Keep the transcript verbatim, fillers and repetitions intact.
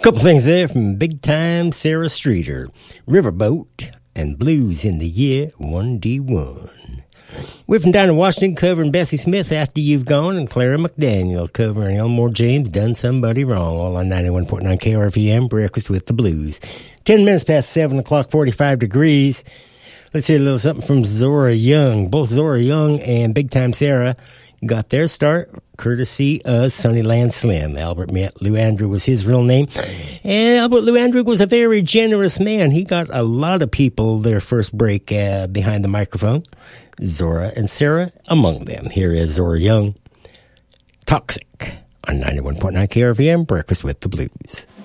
Couple things there from Big Time Sarah Streeter. Riverboat and Blues in the Year one D one. We're from down in Washington covering Bessie Smith, After You've Gone, and Clara McDaniel covering Elmore James, Done Somebody Wrong, all on ninety-one point nine K R V M, Breakfast with the Blues. Ten minutes past seven o'clock, forty-five degrees. Let's hear a little something from Zora Young. Both Zora Young and Big Time Sarah got their start courtesy of Sunnyland Slim. Albert Lou Andrew was his real name. And Albert Lou Andrew was a very generous man. He got a lot of people their first break uh, behind the microphone. Zora and Sarah among them. Here is Zora Young, Toxic, on ninety-one point nine K R V M, Breakfast with the Blues.